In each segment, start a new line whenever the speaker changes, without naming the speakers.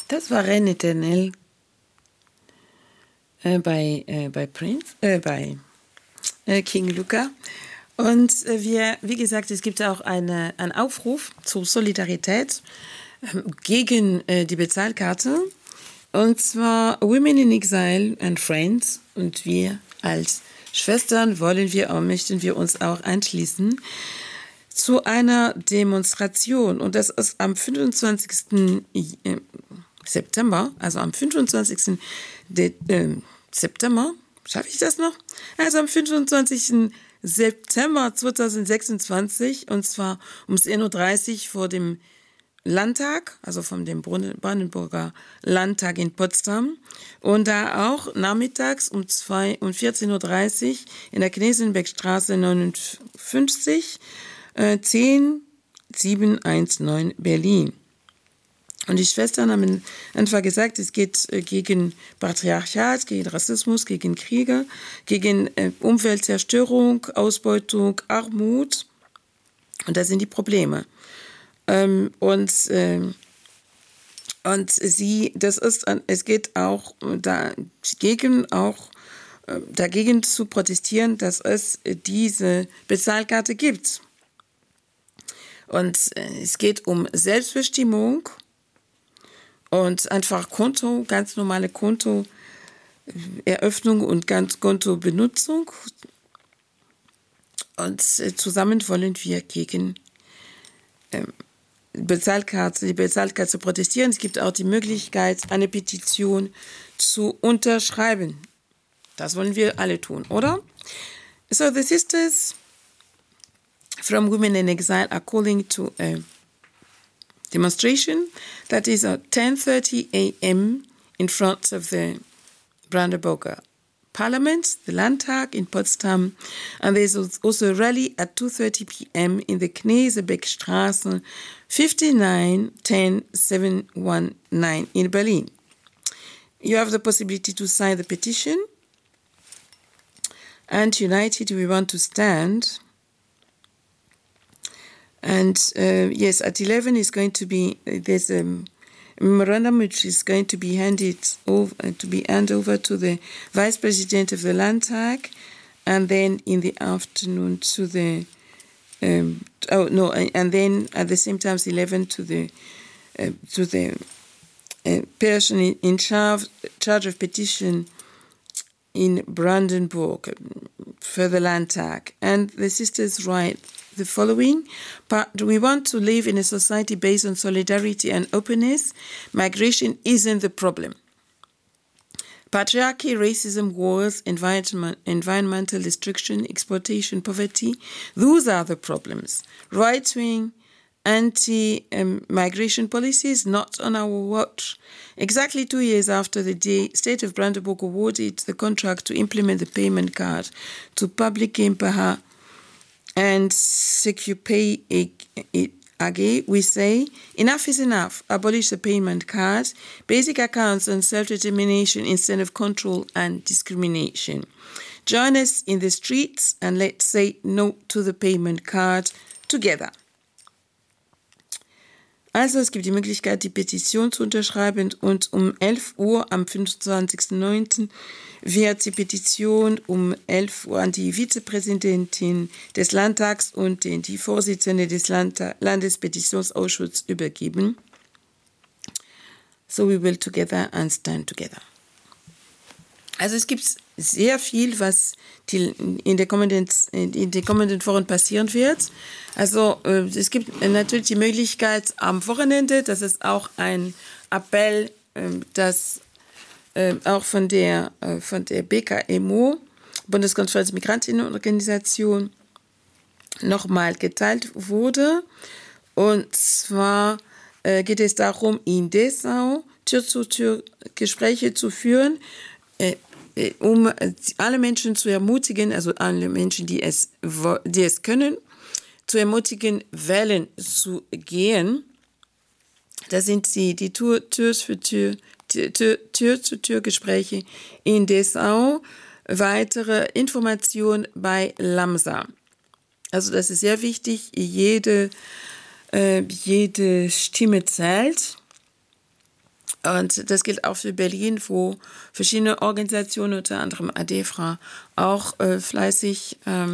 Das war Reine Tennel bei King Luca. Und wie gesagt, es gibt auch einen Aufruf zur Solidarität gegen die Bezahlkarte. Und zwar Women in Exile and Friends. Und wir als Schwestern möchten wir uns auch anschließen zu einer Demonstration. Und das ist am 25. September, also am 25. September, schaffe ich das noch? Also am 25. September 2026, und zwar um 10:30 Uhr vor dem Landtag, also von dem Brandenburger Landtag in Potsdam, und da auch nachmittags um 14:30 Uhr in der Knesenbeckstraße 59, 10719 Berlin. Und die Schwestern haben einfach gesagt, es geht gegen Patriarchat, gegen Rassismus, gegen Kriege, gegen Umweltzerstörung, Ausbeutung, Armut. Und das sind die Probleme. Es geht auch dagegen zu protestieren, dass es diese Bezahlkarte gibt. Und es geht um Selbstbestimmung und einfach Konto, ganz normale Kontoeröffnung und ganz Kontobenutzung. Und zusammen wollen wir gegen die Bezahlkarte protestieren. Es gibt auch die Möglichkeit, eine Petition zu unterschreiben. Das wollen wir alle tun, oder? So the sisters from Women in Exile are calling to a demonstration that is at 10:30 a.m. in front of the Brandenburger Parliament, the Landtag in Potsdam, and there's also a rally at 2:30 p.m. in the Knesebeckstraße 59 10719 in Berlin. You have the possibility to sign the petition, and united we want to stand. And yes, at 11 is going to be, there's a memorandum which is going to be handed over to the Vice President of the Landtag, and then in the afternoon to the, and then at the same time 11 to the person in charge of petition in Brandenburg for the Landtag. And the sisters write the following: but we want to live in a society based on solidarity and openness. Migration isn't the problem. Patriarchy, racism, wars, environmental destruction, exploitation, poverty, those are the problems. Right-wing, anti-migration policies not on our watch. Exactly 2 years after the State of Brandenburg awarded the contract to implement the payment card to Public GmbH and SecuPay AG, we say, enough is enough. Abolish the payment card, basic accounts and self-determination instead of control and discrimination. Join us in the streets and let's say no to the payment card together. Also es gibt die Möglichkeit, die Petition zu unterschreiben, und um 11 Uhr am 25.09. wird die Petition um 11 Uhr an die Vizepräsidentin des Landtags und die Vorsitzende des Landespetitionsausschusses übergeben. So we will together and stand together. Also es gibt sehr viel, was in den kommenden Wochen passieren wird. Also es gibt natürlich die Möglichkeit am Wochenende, dass es auch ein Appell, das auch von der BKMO, Bundeskonferenz Migrantinnenorganisation, nochmal geteilt wurde. Und zwar geht es darum, in Dessau Tür-zu-Tür-Gespräche zu führen, um alle Menschen zu ermutigen, also alle Menschen, die es können, zu ermutigen, wählen zu gehen. Das sind die Tür-zu-Tür-Gespräche in Dessau. Weitere Informationen bei Lamsa. Also das ist sehr wichtig. Jede Stimme zählt. Und das gilt auch für Berlin, wo verschiedene Organisationen, unter anderem ADEFRA, auch fleißig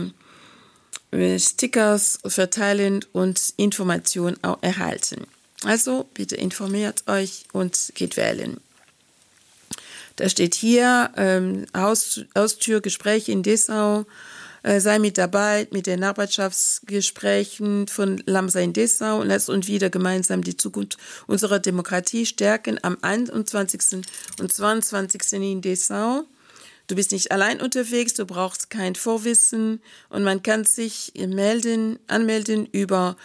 Stickers verteilen und Informationen auch erhalten. Also bitte informiert euch und geht wählen. Da steht hier Haustürgespräche in Dessau. Sei mit dabei mit den Nachbarschaftsgesprächen von Lamsa in Dessau und lasst uns wieder gemeinsam die Zukunft unserer Demokratie stärken am 21. und 22. in Dessau. Du bist nicht allein unterwegs, du brauchst kein Vorwissen und man kann sich anmelden über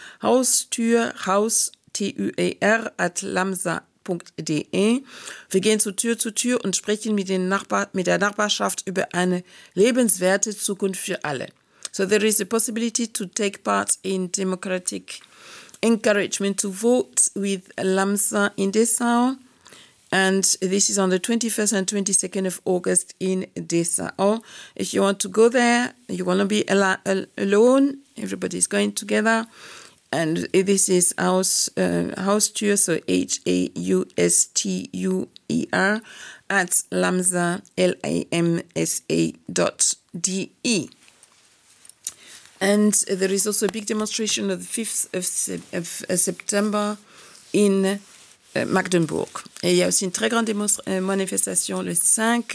TUER@lamsa.de. Wir gehen zu Tür und sprechen mit der Nachbarschaft über eine lebenswerte Zukunft für alle. So there is a possibility to take part in democratic encouragement to vote with Lamsa in Dessau. And this is on the 21st and 22nd of August in Dessau. If you want to go there, you want to be alone, everybody's going together. And this is Haustür, so HAUSTUER at lamsa, LAMSA.de. And there is also a big demonstration on the 5th of September in Magdebourg. Et il y a aussi une très grande manifestation le 5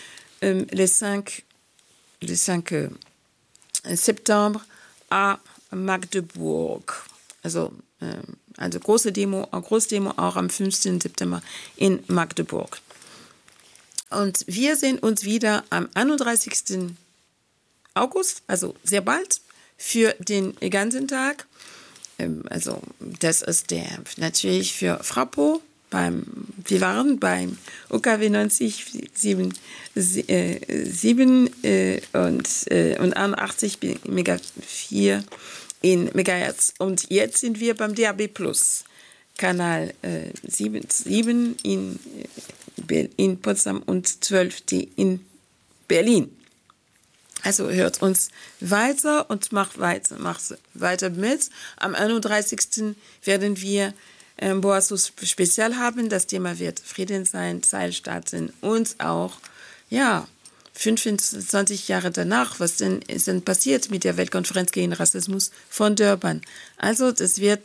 septembre à Magdebourg. Also eine große Demo auch am 15. September in Magdeburg. Und wir sehen uns wieder am 31. August, also sehr bald, für den ganzen Tag. Also das ist natürlich für Frappo. Wir waren beim OKW 90 7 und 81 Mega 4 in Megahertz. Und jetzt sind wir beim DAB Plus, Kanal 7 in Potsdam und 12D in Berlin. Also hört uns weiter und macht weiter mit. Am 31. werden wir Boasso Spezial haben. Das Thema wird Frieden sein, Teilstaaten und auch, 25 Jahre danach, was denn ist denn passiert mit der Weltkonferenz gegen Rassismus von Durban. Also das wird,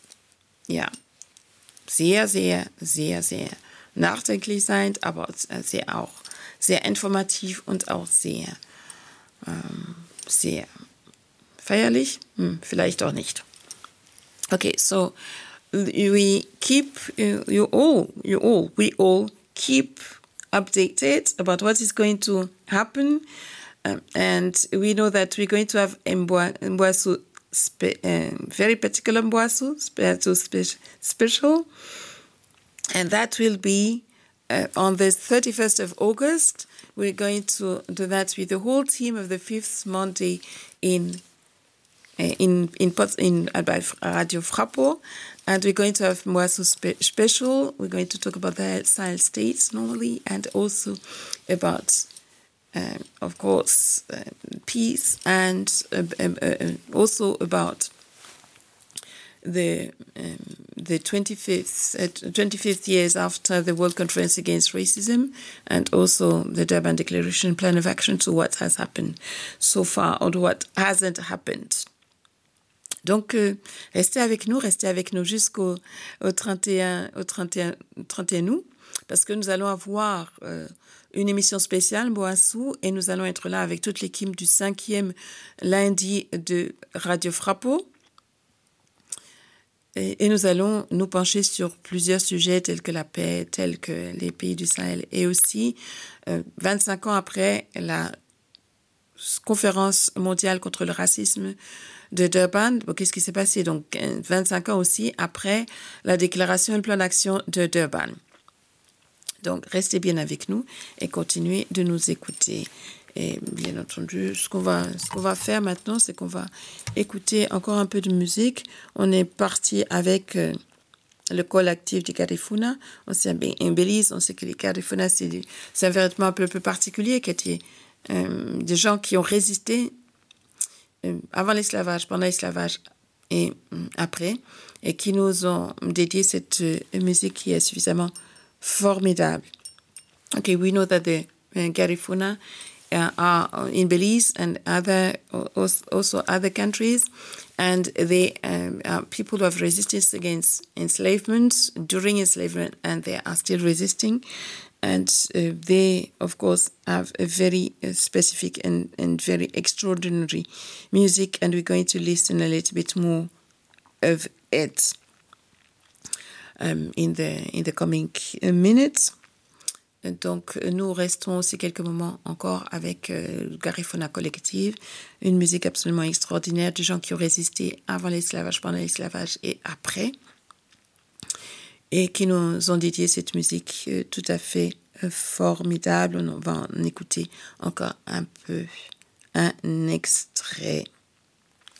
sehr, sehr, sehr, sehr nachdenklich sein, aber auch sehr informativ und auch sehr feierlich, vielleicht auch nicht. Okay, so we all keep updated about what is going to happen, and we know that we're going to have Boasso very particular Boasso special, and that will be on the 31st of August. We're going to do that with the whole team of the fifth Monday in Radio Frappo, and we're going to have Boasso special. We're going to talk about the Sahel states normally, and also about, of course, peace, and also about the 25th years after the World Conference Against Racism, and also the Durban Declaration Plan of Action, to what has happened so far or what hasn't happened. Donc, restez avec nous jusqu'au 31 août, parce que nous allons avoir une émission spéciale Boasso, et nous allons être là avec toute l'équipe du 5e lundi de Radio Frappo. Et nous allons nous pencher sur plusieurs sujets tels que la paix, tels que les pays du Sahel, et aussi 25 ans après la conférence mondiale contre le racisme de Durban. Bon, qu'est-ce qui s'est passé? Donc, 25 ans aussi après la déclaration et le plan d'action de Durban. Donc, restez bien avec nous et continuez de nous écouter. Et bien entendu, ce qu'on va faire maintenant, c'est qu'on va écouter encore un peu de musique. On est parti avec le collectif du Carifuna. On sait en Belize, on sait que les Carifuna, c'est un véritablement un peuple particulier qui était des gens qui ont résisté avant l'esclavage, pendant l'esclavage et après, et qui nous ont dédié cette musique qui est suffisamment formidable. Okay, we know that the Garifuna are in Belize and also other countries, and they are people who have resisted against enslavement during enslavement, and they are still resisting. And they, of course, have a very specific and very extraordinary music, and we're going to listen a little bit more of it in the coming minutes. Donc, nous restons aussi quelques moments encore avec Garifuna Collective, une musique absolument extraordinaire de gens qui ont résisté avant l'esclavage, pendant l'esclavage et après, et qui nous ont dédié cette musique tout à fait formidable. On va en écouter encore un peu un extrait.